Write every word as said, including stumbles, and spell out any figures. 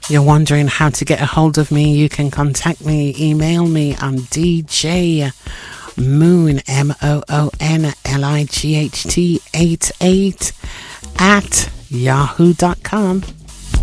you're wondering how to get a hold of me, you can contact me, email me on D J Moon, M O O N L I G H T eight eight at yahoo dot com.